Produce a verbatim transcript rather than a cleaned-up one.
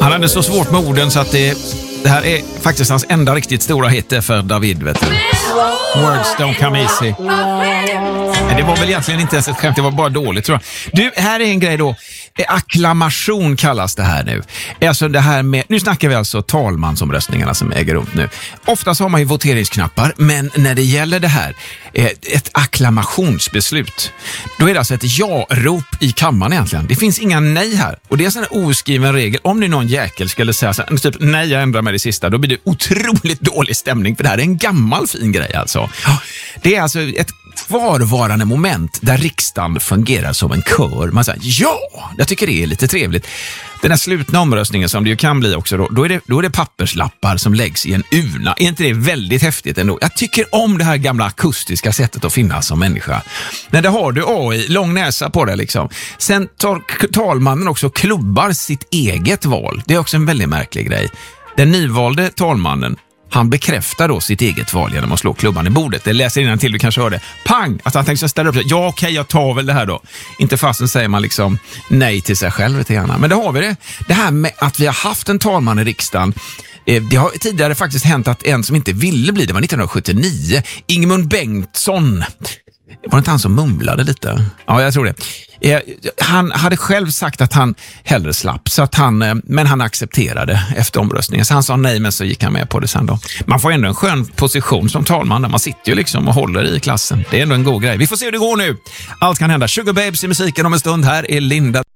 Han hade så svårt med orden så att det, det här är faktiskt hans enda riktigt stora hit för David, vet du. Words don't come easy. Men det var väl egentligen inte ens ett skämt, det var bara dåligt, tror jag. Du, här är en grej då. Akklamation kallas det här nu. Alltså det här med, nu snackar vi alltså talmansomröstningarna som äger rum nu. Oftast har man ju voteringsknappar, men när det gäller det här, ett akklamationsbeslut, då är det alltså ett ja-rop i kammaren egentligen. Det finns inga nej här. Och det är en sån här oskriven regel. Om det är någon jäkel skulle säga så här, typ nej, jag ändrar med det sista, då blir det otroligt dålig stämning, för det här är en gammal fin grej alltså. Det är alltså ett kvarvarande moment där riksdagen fungerar som en kör. Man säger ja, jag tycker det är lite trevligt. Den här slutna omröstningen som det ju kan bli också då, då är det, då är det papperslappar som läggs i en urna. Är inte det väldigt häftigt ändå? Jag tycker om det här gamla akustiska sättet att finnas som människa. Men det har du A I, lång näsa på det liksom. Sen tar talmannen också klubbar sitt eget val. Det är också en väldigt märklig grej. Den nyvalde talmannen, han bekräftar då sitt eget val genom att slå klubban i bordet. Det läser innan till, du kanske hör det. Pang! Att han tänker sig ställa upp sig. Ja, okej, okay, jag tar väl det här då. Inte fastän säger man liksom nej till sig själv lite grann. Men det har vi det. Det här med att vi har haft en talman i riksdagen. Det har tidigare faktiskt hänt att en som inte ville bli, det var nittonhundrasjuttionio. Ingemund Bengtsson. Var det inte han som mumlade lite? Ja, jag tror det. Eh, han hade själv sagt att han hellre slapp, så att han, eh, men han accepterade efter omröstningen. Så han sa nej, men så gick han med på det sen då. Man får ändå en skön position som talman där man sitter ju liksom och håller i klassen. Det är ändå en god grej. Vi får se hur det går nu. Allt kan hända. Sugar Babes i musiken om en stund. Här är Linda.